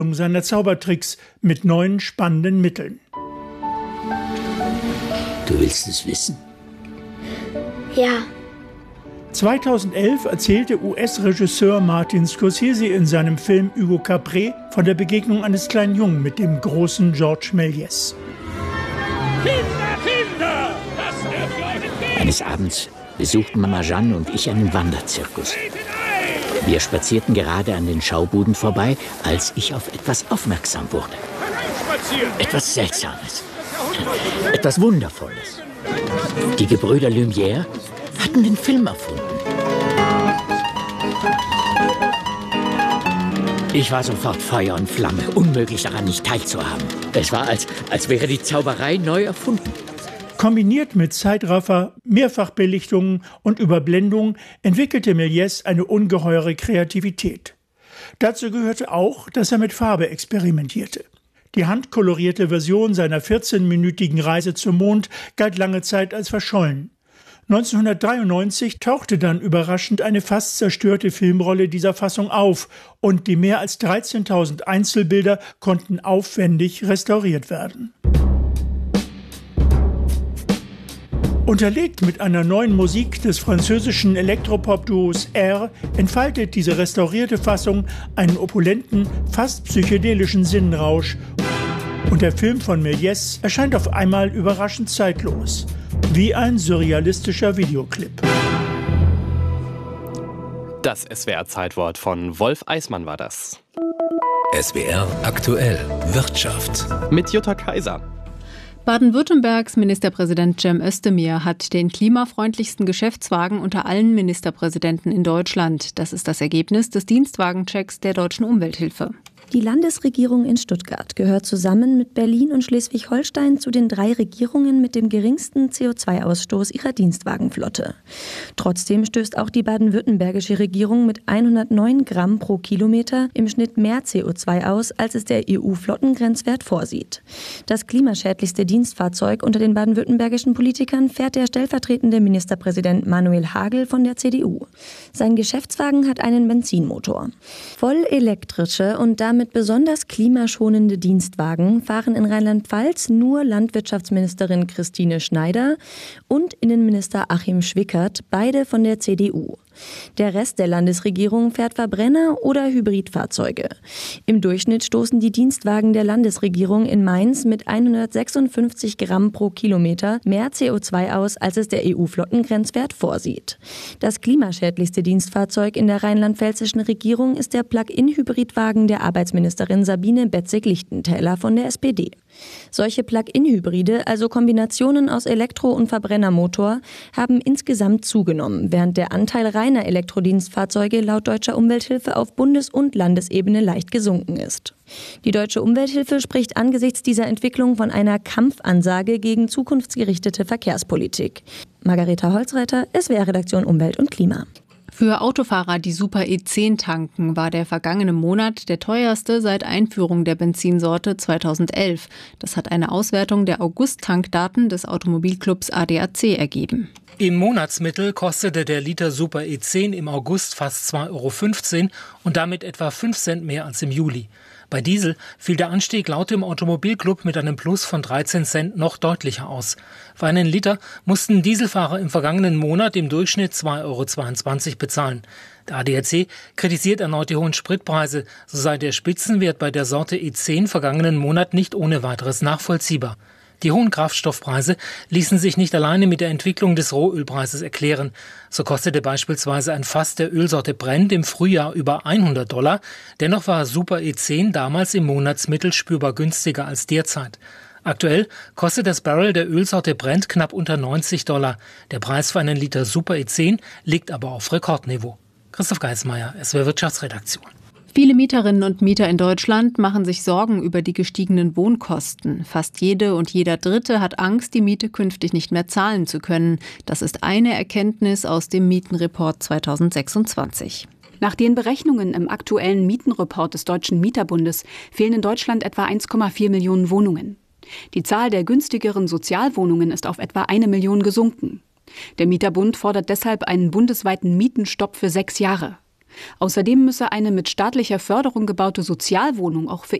seiner Zaubertricks mit neuen spannenden Mitteln. Du willst es wissen? Ja. 2011 erzählte US-Regisseur Martin Scorsese in seinem Film Hugo Capré von der Begegnung eines kleinen Jungen mit dem großen Georges Méliès. Kinder! Eines Abends besuchten Mama Jeanne und ich einen Wanderzirkus. Wir spazierten gerade an den Schaubuden vorbei, als ich auf etwas aufmerksam wurde. Etwas Seltsames. Etwas Wundervolles. Die Gebrüder Lumière hatten den Film erfunden. Ich war sofort Feuer und Flamme, unmöglich daran nicht teilzuhaben. Es war, als wäre die Zauberei neu erfunden. Kombiniert mit Zeitraffer, Mehrfachbelichtungen und Überblendungen entwickelte Méliès eine ungeheure Kreativität. Dazu gehörte auch, dass er mit Farbe experimentierte. Die handkolorierte Version seiner 14-minütigen Reise zum Mond galt lange Zeit als verschollen. 1993 tauchte dann überraschend eine fast zerstörte Filmrolle dieser Fassung auf und die mehr als 13.000 Einzelbilder konnten aufwendig restauriert werden. Unterlegt mit einer neuen Musik des französischen Elektropop-Duos R entfaltet diese restaurierte Fassung einen opulenten, fast psychedelischen Sinnenrausch. Und der Film von Méliès erscheint auf einmal überraschend zeitlos, wie ein surrealistischer Videoclip. Das SWR-Zeitwort von Wolf Eismann war das. SWR aktuell Wirtschaft. Mit Jutta Kaiser. Baden-Württembergs Ministerpräsident Cem Özdemir hat den klimafreundlichsten Geschäftswagen unter allen Ministerpräsidenten in Deutschland. Das ist das Ergebnis des Dienstwagenchecks der Deutschen Umwelthilfe. Die Landesregierung in Stuttgart gehört zusammen mit Berlin und Schleswig-Holstein zu den 3 Regierungen mit dem geringsten CO2-Ausstoß ihrer Dienstwagenflotte. Trotzdem stößt auch die baden-württembergische Regierung mit 109 Gramm pro Kilometer im Schnitt mehr CO2 aus, als es der EU-Flottengrenzwert vorsieht. Das klimaschädlichste Dienstfahrzeug unter den baden-württembergischen Politikern fährt der stellvertretende Ministerpräsident Manuel Hagel von der CDU. Sein Geschäftswagen hat einen Benzinmotor. Voll elektrische und damit besonders klimaschonende Dienstwagen fahren in Rheinland-Pfalz nur Landwirtschaftsministerin Christine Schneider und Innenminister Achim Schwickert, beide von der CDU. Der Rest der Landesregierung fährt Verbrenner oder Hybridfahrzeuge. Im Durchschnitt stoßen die Dienstwagen der Landesregierung in Mainz mit 156 Gramm pro Kilometer mehr CO2 aus, als es der EU-Flottengrenzwert vorsieht. Das klimaschädlichste Dienstfahrzeug in der rheinland-pfälzischen Regierung ist der Plug-in-Hybridwagen der Arbeitsministerin Sabine Betzig-Lichtentäler von der SPD. Solche Plug-in-Hybride, also Kombinationen aus Elektro- und Verbrennermotor, haben insgesamt zugenommen, während der Anteil reiner Elektrodienstfahrzeuge laut Deutscher Umwelthilfe auf Bundes- und Landesebene leicht gesunken ist. Die Deutsche Umwelthilfe spricht angesichts dieser Entwicklung von einer Kampfansage gegen zukunftsgerichtete Verkehrspolitik. Margareta Holzreiter, SWR-Redaktion Umwelt und Klima. Für Autofahrer, die Super E10 tanken, war der vergangene Monat der teuerste seit Einführung der Benzinsorte 2011. Das hat eine Auswertung der August-Tankdaten des Automobilclubs ADAC ergeben. Im Monatsmittel kostete der Liter Super E10 im August fast 2,15 € und damit etwa 5 Cent mehr als im Juli. Bei Diesel fiel der Anstieg laut dem Automobilclub mit einem Plus von 13 Cent noch deutlicher aus. Für einen Liter mussten Dieselfahrer im vergangenen Monat im Durchschnitt 2,22 € bezahlen. Der ADAC kritisiert erneut die hohen Spritpreise, so sei der Spitzenwert bei der Sorte E10 vergangenen Monat nicht ohne weiteres nachvollziehbar. Die hohen Kraftstoffpreise ließen sich nicht alleine mit der Entwicklung des Rohölpreises erklären. So kostete beispielsweise ein Fass der Ölsorte Brent im Frühjahr über $100. Dennoch war Super E10 damals im Monatsmittel spürbar günstiger als derzeit. Aktuell kostet das Barrel der Ölsorte Brent knapp unter $90. Der Preis für einen Liter Super E10 liegt aber auf Rekordniveau. Christoph Geismeier, SWR Wirtschaftsredaktion. Viele Mieterinnen und Mieter in Deutschland machen sich Sorgen über die gestiegenen Wohnkosten. Fast jede und jeder Dritte hat Angst, die Miete künftig nicht mehr zahlen zu können. Das ist eine Erkenntnis aus dem Mietenreport 2026. Nach den Berechnungen im aktuellen Mietenreport des Deutschen Mieterbundes fehlen in Deutschland etwa 1,4 Millionen Wohnungen. Die Zahl der günstigeren Sozialwohnungen ist auf etwa 1 Million gesunken. Der Mieterbund fordert deshalb einen bundesweiten Mietenstopp für 6 Jahre. Außerdem müsse eine mit staatlicher Förderung gebaute Sozialwohnung auch für